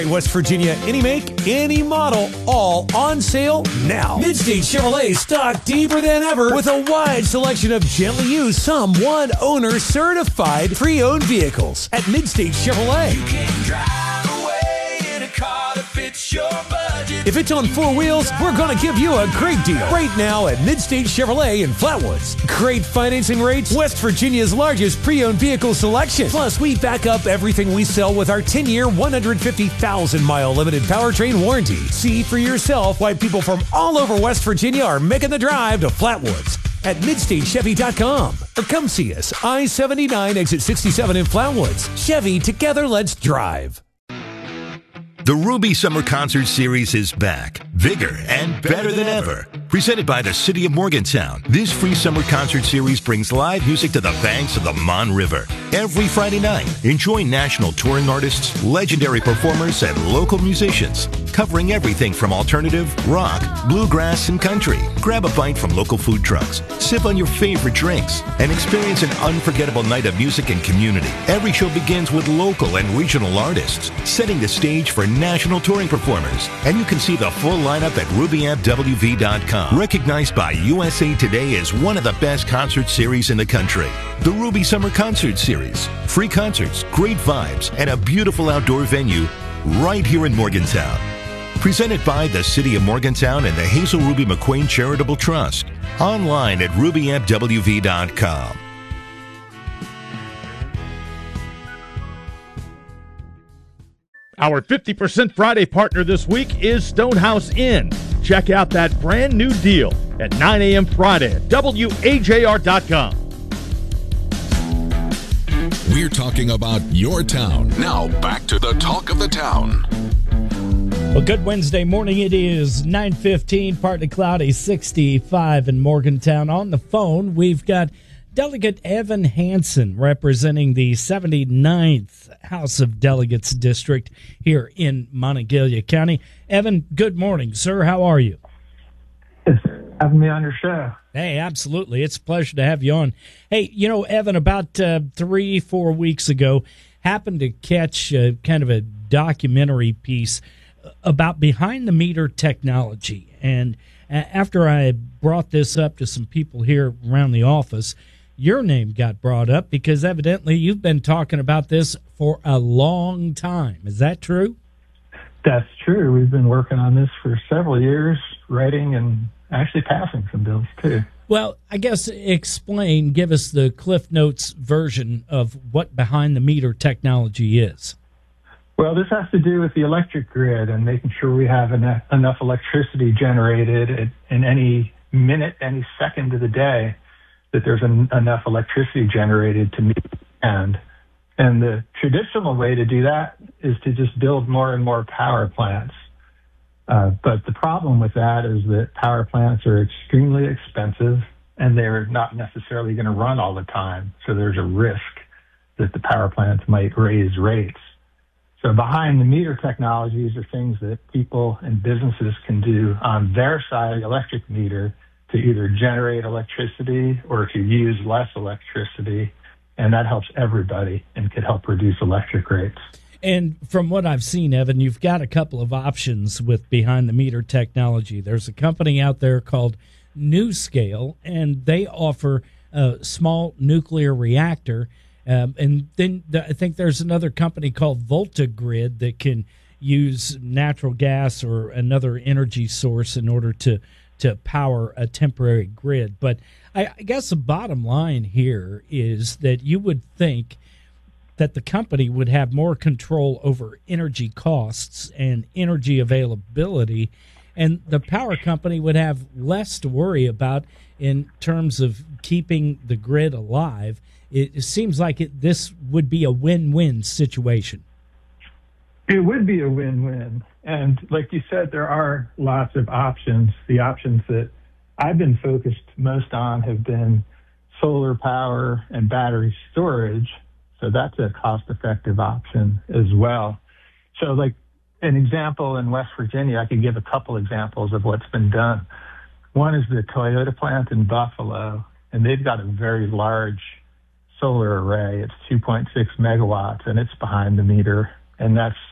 West Virginia, any make, any model, all on sale now. Midstate Chevrolet stocked deeper than ever with a wide selection of gently used, some one-owner certified pre-owned vehicles at Midstate Chevrolet. You can drive away in a car that fits your budget. If it's on four wheels, we're going to give you a great deal right now at Midstate Chevrolet in Flatwoods. Great financing rates, West Virginia's largest pre-owned vehicle selection. Plus, we back up everything we sell with our 10-year, 150,000-mile limited powertrain warranty. See for yourself why people from all over West Virginia are making the drive to Flatwoods at MidstateChevy.com. Or come see us, I-79, exit 67 in Flatwoods. Chevy, together, let's drive. The Ruby Summer Concert Series is back, bigger and better than ever. Presented by the City of Morgantown, this free summer concert series brings live music to the banks of the Mon River. Every Friday night, enjoy national touring artists, legendary performers, and local musicians, covering everything from alternative, rock, bluegrass, and country. Grab a bite from local food trucks, sip on your favorite drinks, and experience an unforgettable night of music and community. Every show begins with local and regional artists, setting the stage for national touring performers. And you can see the full lineup at RubyAmpWV.com. Recognized by USA Today as one of the best concert series in the country. The Ruby Summer Concert Series. Free concerts, great vibes, and a beautiful outdoor venue right here in Morgantown. Presented by the City of Morgantown and the Hazel Ruby McQueen Charitable Trust. Online at RubyAmpWV.com. Our 50% Friday partner this week is Stonehouse Inn. Check out that brand new deal at 9 a.m. Friday at WAJR.com. We're talking about your town. Now back to the talk of the town. Well, good Wednesday morning. It is 9:15, partly cloudy, 65 in Morgantown. On the phone, we've got Delegate Evan Hansen representing the 79th House of Delegates District here in Monongalia County. Evan, good morning, sir. How are you? Thanks for having me on your show. Hey, absolutely. It's a pleasure to have you on. Hey, you know, Evan, about 3-4 weeks ago, happened to catch kind of a documentary piece about behind-the-meter technology. And after I brought this up to some people here around the office, your name got brought up because evidently you've been talking about this for a long time. Is that true? That's true. We've been working on this for several years, writing and actually passing some bills, too. Well, I guess explain, give us the Cliff Notes version of what behind-the-meter technology is. Well, this has to do with the electric grid and making sure we have enough electricity generated in any minute, any second of the day, that there's enough electricity generated to meet demand. And the traditional way to do that is to just build more and more power plants. But the problem with that is that power plants are extremely expensive and they're not necessarily going to run all the time. So there's a risk that the power plants might raise rates. So behind the meter technologies are things that people and businesses can do on their side of the electric meter to either generate electricity or to use less electricity. And that helps everybody and could help reduce electric rates. And from what I've seen, Evan, you've got a couple of options with behind-the-meter technology. There's a company out there called NuScale, and they offer a small nuclear reactor. And then I think there's another company called VoltaGrid that can use natural gas or another energy source in order to power a temporary grid. But I guess the bottom line here is that you would think that the company would have more control over energy costs and energy availability, and the power company would have less to worry about in terms of keeping the grid alive. It seems like this would be a win-win situation. It would be a win-win. And like you said, there are lots of options. The options that I've been focused most on have been solar power and battery storage. So that's a cost-effective option as well. So like an example in West Virginia, I could give a couple examples of what's been done. One is the Toyota plant in Buffalo, and they've got a very large solar array. It's 2.6 megawatts, and it's behind the meter. And that's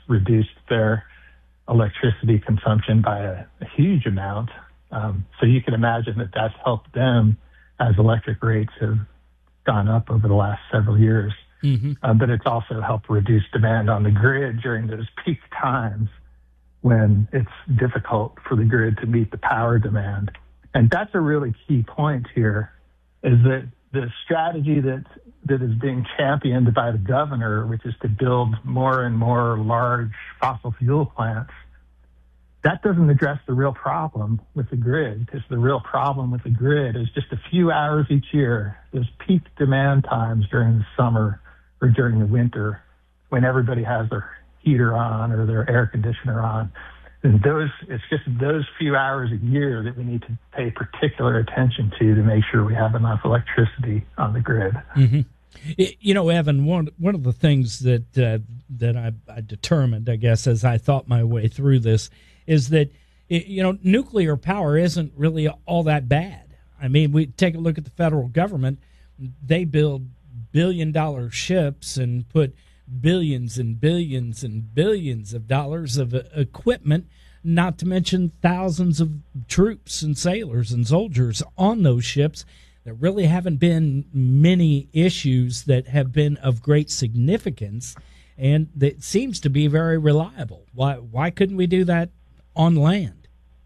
reduced their electricity consumption by a huge amount. So you can imagine that that's helped them as electric rates have gone up over the last several years. But it's also helped reduce demand on the grid during those peak times when it's difficult for the grid to meet the power demand. And that's a really key point here, is that the strategy that is being championed by the governor, which is to build more and more large fossil fuel plants, that doesn't address the real problem with the grid, because the real problem with the grid is just a few hours each year, those peak demand times during the summer or during the winter when everybody has their heater on or their air conditioner on. And it's just those few hours a year that we need to pay particular attention to make sure we have enough electricity on the grid. You know, Evan, one of the things that I determined, I guess, as I thought my way through this, is that, nuclear power isn't really all that bad. I mean, we take a look at the federal government. They build billion-dollar ships and put billions and billions and billions of dollars of equipment, not to mention thousands of troops and sailors and soldiers on those ships. There really haven't been many issues that have been of great significance, and it seems to be very reliable. Why couldn't we do that on land?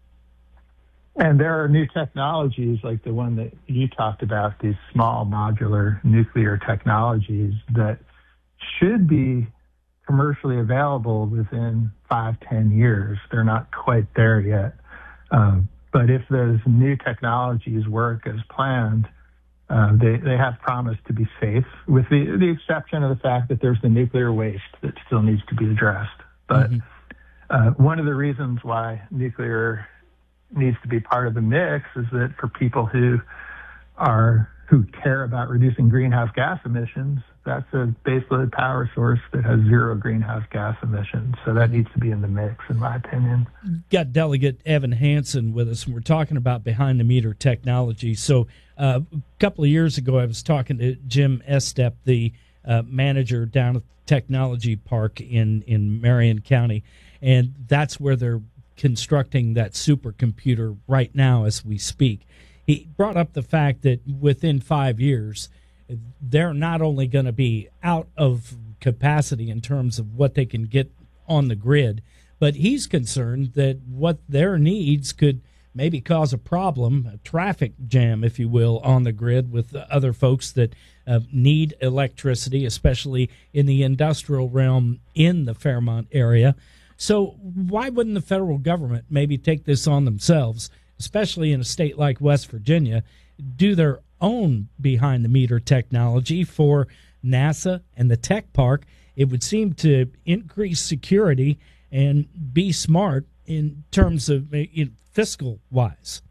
And there are new technologies like the one that you talked about, these small modular nuclear technologies that should be commercially available within 5-10 years. They're not quite there yet. But if those new technologies work as planned, they have promised to be safe, with the exception of the fact that there's the nuclear waste that still needs to be addressed. But one of the reasons why nuclear needs to be part of the mix is that for people who care about reducing greenhouse gas emissions, that's a baseload power source that has zero greenhouse gas emissions. So that needs to be in the mix, in my opinion. Got Delegate Evan Hansen with us, and we're talking about behind-the-meter technology. So a couple of years ago, I was talking to Jim Estep, the manager down at the Technology Park in Marion County, and that's where they're constructing that supercomputer right now as we speak. He brought up the fact that within 5 years, they're not only going to be out of capacity in terms of what they can get on the grid, but he's concerned that what their needs could maybe cause a problem, a traffic jam, if you will, on the grid with other folks that need electricity, especially in the industrial realm in the Fairmont area. So why wouldn't the federal government maybe take this on themselves, especially in a state like West Virginia, do their own behind-the-meter technology for NASA and the tech park? It would seem to increase security and be smart in terms of fiscal-wise.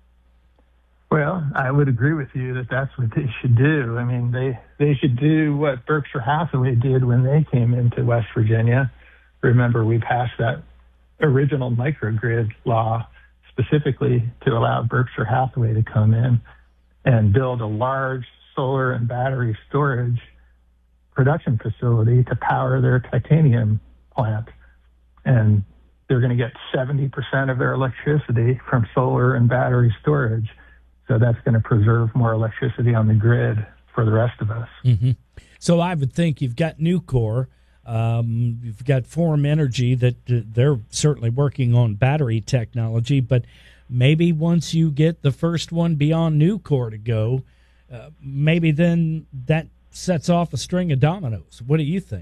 Well, I would agree with you that that's what they should do. I mean, they should do what Berkshire Hathaway did when they came into West Virginia. Remember, we passed that original microgrid law specifically to allow Berkshire Hathaway to come in and build a large solar and battery storage production facility to power their titanium plant. And they're going to get 70% of their electricity from solar and battery storage. So that's going to preserve more electricity on the grid for the rest of us. So I would think you've got Nucor. You've got Forum Energy that they're certainly working on battery technology, but maybe once you get the first one beyond Nucor to go, maybe then that sets off a string of dominoes. What do you think?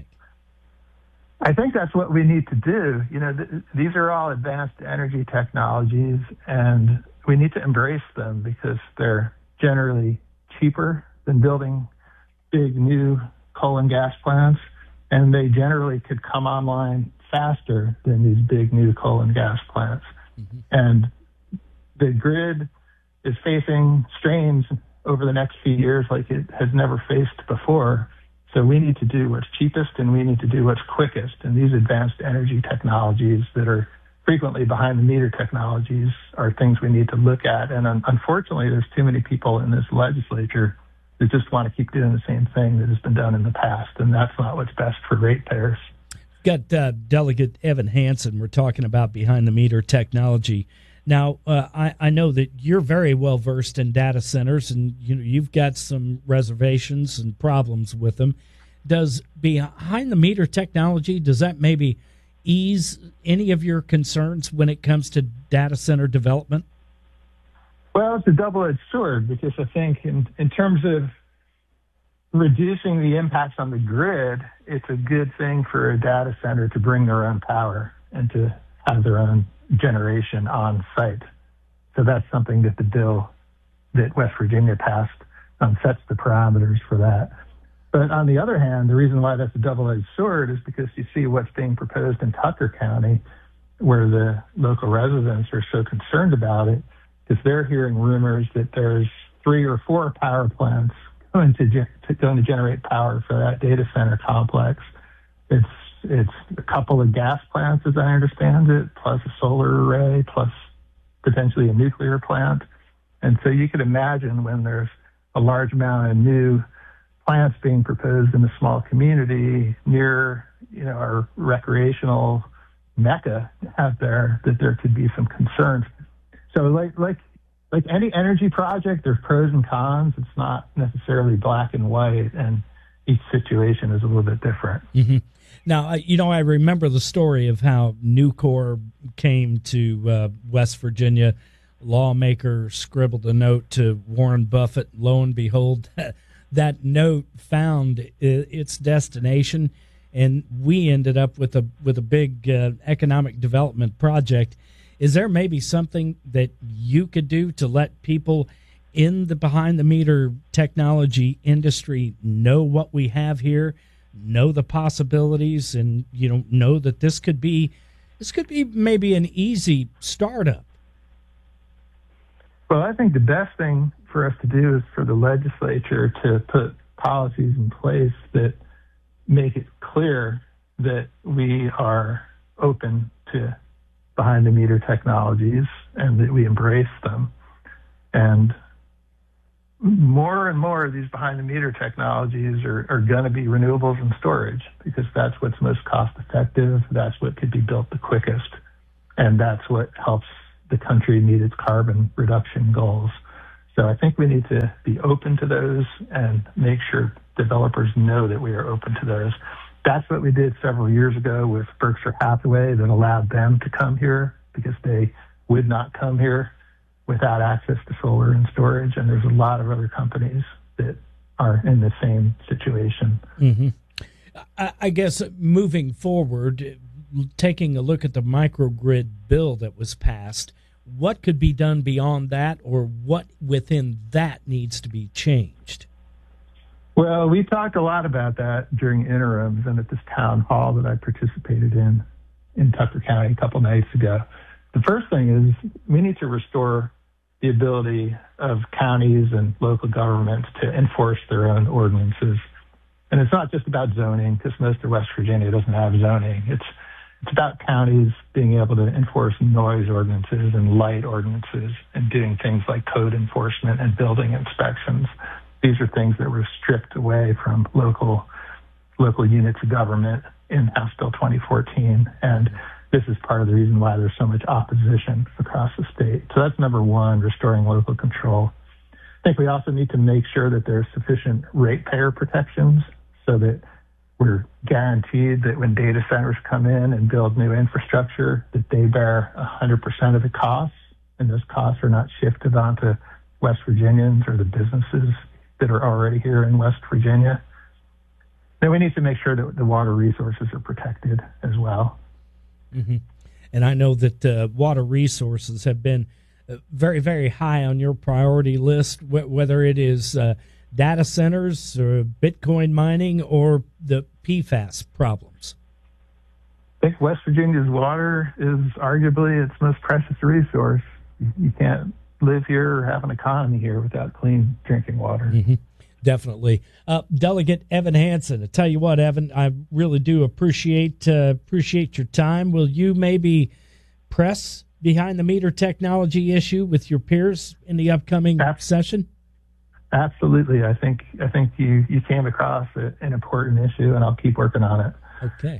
I think that's what we need to do. These are all advanced energy technologies, and we need to embrace them because they're generally cheaper than building big new coal and gas plants, and they generally could come online faster than these big new coal and gas plants. And the grid is facing strains over the next few years like it has never faced before. So we need to do what's cheapest and we need to do what's quickest. And these advanced energy technologies that are frequently behind the meter technologies are things we need to look at. And unfortunately, there's too many people in this legislature that just want to keep doing the same thing that has been done in the past. And that's not what's best for ratepayers. Got Delegate Evan Hansen. We're talking about behind-the-meter technology. Now, I know that you're very well versed in data centers, and you've got some reservations and problems with them. Does behind-the-meter technology, does that maybe ease any of your concerns when it comes to data center development? Well, it's a double-edged sword, because I think in terms of reducing the impacts on the grid, it's a good thing for a data center to bring their own power and to have their own generation on site. So that's something that the bill that West Virginia passed sets the parameters for that. But on the other hand, the reason why that's a double-edged sword is because you see what's being proposed in Tucker County, where the local residents are so concerned about it, because they're hearing rumors that there's 3 or 4 power plants going to generate power for that data center complex. It's a couple of gas plants, as I understand it, plus a solar array, plus potentially a nuclear plant. And so you could imagine when there's a large amount of new plants being proposed in a small community near, our recreational mecca out there, that there could be some concerns. So like any energy project, there's pros and cons. It's not necessarily black and white, and each situation is a little bit different. Mm-hmm. Now, I remember the story of how Nucor came to West Virginia. Lawmaker scribbled a note to Warren Buffett. Lo and behold, that note found its destination, and we ended up with a big economic development project. Is there maybe something that you could do to let people in the behind-the-meter technology industry know what we have here, know the possibilities, and know that this could be maybe an easy startup? Well, I think the best thing for us to do is for the legislature to put policies in place that make it clear that we are open to behind-the-meter technologies and that we embrace them. And more and more of these behind-the-meter technologies are going to be renewables and storage, because that's what's most cost-effective, that's what could be built the quickest, and that's what helps the country meet its carbon reduction goals. So I think we need to be open to those and make sure developers know that we are open to those. That's what we did several years ago with Berkshire Hathaway, that allowed them to come here, because they would not come here without access to solar and storage. And there's a lot of other companies that are in the same situation. Mm-hmm. I guess moving forward, taking a look at the microgrid bill that was passed, what could be done beyond that, or what within that needs to be changed? Well, we talked a lot about that during interims and at this town hall that I participated in Tucker County a couple nights ago. The first thing is we need to restore the ability of counties and local governments to enforce their own ordinances. And it's not just about zoning, because most of West Virginia doesn't have zoning. It's about counties being able to enforce noise ordinances and light ordinances and doing things like code enforcement and building inspections. These are things that were stripped away from local units of government in House Bill 2014. And this is part of the reason why there's so much opposition across the state. So that's number one, restoring local control. I think we also need to make sure that there's sufficient ratepayer protections so that we're guaranteed that when data centers come in and build new infrastructure, that they bear 100% of the costs, and those costs are not shifted onto West Virginians or the businesses that are already here in West Virginia. Then we need to make sure that the water resources are protected as well. Mm-hmm. And I know that water resources have been very, very high on your priority list, whether it is data centers or Bitcoin mining or the PFAS problems. I think West Virginia's water is arguably its most precious resource. You can't live here or have an economy here without clean drinking water. Mm-hmm. Definitely. Delegate Evan Hansen, I tell you what, Evan, I really do appreciate your time. Will you maybe press behind the meter technology issue with your peers in the upcoming session? Absolutely. I think you came across an important issue, and I'll keep working on it. Okay.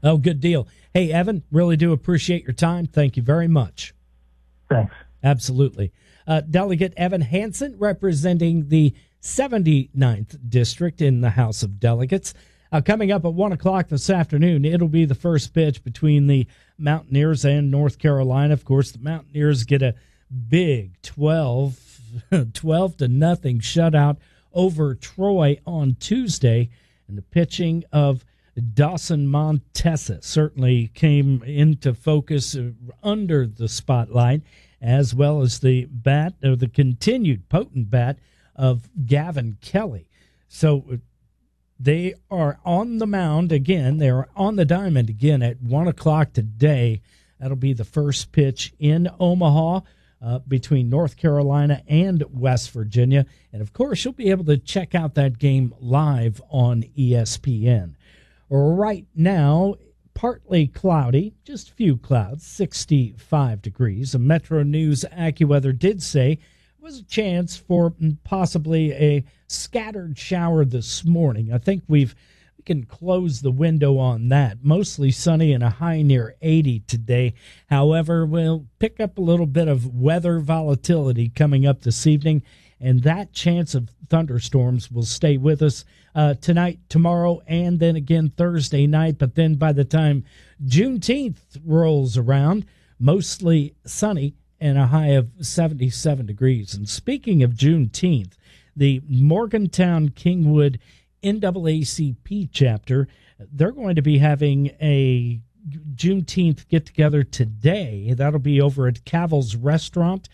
Oh, good deal. Hey, Evan, really do appreciate your time. Thank you very much. Thanks. Absolutely. Delegate Evan Hansen, representing the 79th District in the House of Delegates. Coming up at 1 o'clock this afternoon, it'll be the first pitch between the Mountaineers and North Carolina. Of course, the Mountaineers get a big 12 to nothing shutout over Troy on Tuesday, and the pitching of Dawson Montesa certainly came into focus under the spotlight, as well as the continued potent bat of Gavin Kelly. So they are on the mound again. They're on the diamond again at 1 o'clock today. That'll be the first pitch in Omaha between North Carolina and West Virginia. And, of course, you'll be able to check out that game live on ESPN. Right now, partly cloudy, just a few clouds, 65 degrees. A Metro News AccuWeather did say was a chance for possibly a scattered shower this morning. I think we can close the window on that. Mostly sunny and a high near 80 today. However, we'll pick up a little bit of weather volatility coming up this evening, and that chance of thunderstorms will stay with us tonight, tomorrow, and then again Thursday night. But then by the time Juneteenth rolls around, mostly sunny and a high of 77 degrees. And speaking of Juneteenth, the Morgantown Kingwood NAACP chapter, they're going to be having a Juneteenth get-together today. That'll be over at Cavil's Restaurant,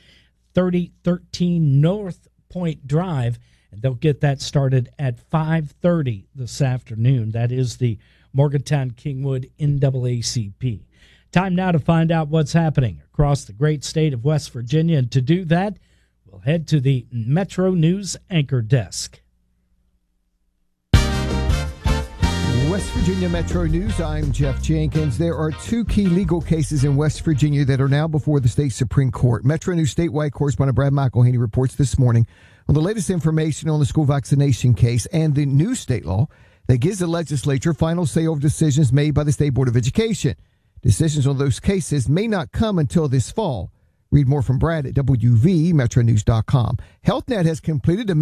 3013 North Point Drive, and they'll get that started at 5:30 this afternoon. That is the Morgantown Kingwood NAACP. Time now to find out what's happening across the great state of West Virginia, and to do that, we'll head to the Metro News Anchor Desk. West Virginia Metro News, I'm Jeff Jenkins. There are two key legal cases in West Virginia that are now before the state Supreme Court. Metro News statewide correspondent Brad McElhaney reports this morning on the latest information on the school vaccination case and the new state law that gives the legislature final say over decisions made by the State Board of Education. Decisions on those cases may not come until this fall. Read more from Brad at WVMetroNews.com. HealthNet has completed a